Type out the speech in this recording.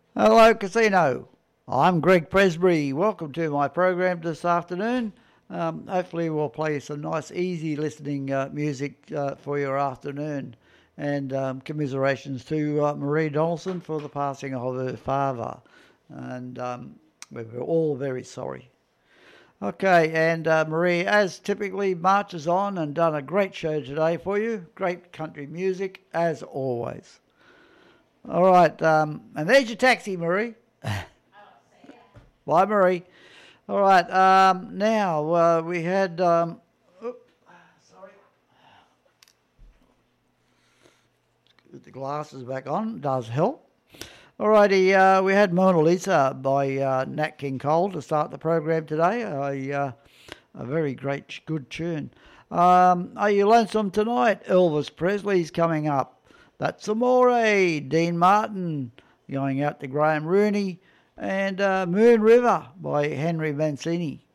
Hello, Casino. I'm Greg Presbury. Welcome to my program this afternoon. Hopefully, we'll play some nice, easy listening music for your afternoon. And commiserations to Marie Donaldson for the passing of her father. And we're all very sorry. Okay, and Marie, as typically, marches on and done a great show today for you. Great country music, as always. All right, and there's your taxi, Marie. Bye, Marie. All right, now we had. Sorry. Get the glasses back on, does help. Alrighty, we had Mona Lisa by Nat King Cole to start the program today. A very great, good tune. Are you lonesome tonight? Elvis Presley's coming up. That's Amore, Dean Martin going out to Graham Rooney, and Moon River by Henry Mancini.